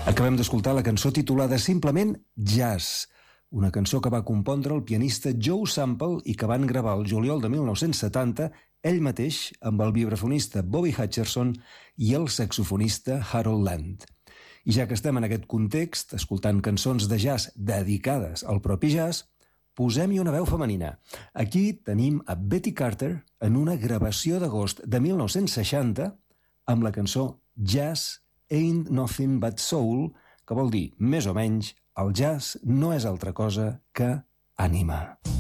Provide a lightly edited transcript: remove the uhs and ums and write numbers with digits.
Acabem d'escoltar la cançó titulada simplement Jazz, una cançó que va compondre el pianista Joe Sample i que van gravar el juliol de 1970 ell mateix amb el vibrafonista Bobby Hutcherson i el saxofonista Harold Land. I ja que estem en aquest context, escoltant cançons de jazz dedicades al propi jazz, posem-hi una veu femenina. Aquí tenim a Betty Carter en una gravació d'agost de 1960 amb la cançó Jazz Ain't Nothing But Soul, que vol dir, més o menys, el jazz no és altra cosa que ànima.